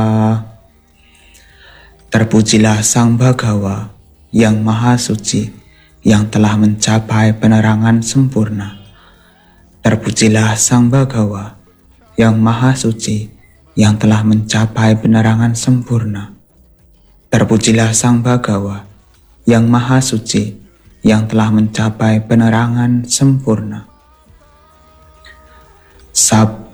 Terpujilah Sang Bhagawa yang Maha Suci, yang telah mencapai penerangan sempurna. Terpujilah Sang Bhagawa yang Maha Suci, yang telah mencapai penerangan sempurna. Terpujilah Sang Bhagawa yang Maha Suci, yang telah mencapai penerangan sempurna.